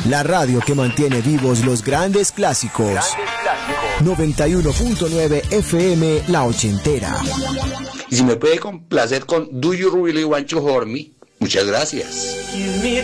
La radio que mantiene vivos los grandes clásicos. 91.9 FM La Ochentera. Y si me puede complacer con Do You Really Want to Hurt Me, muchas gracias.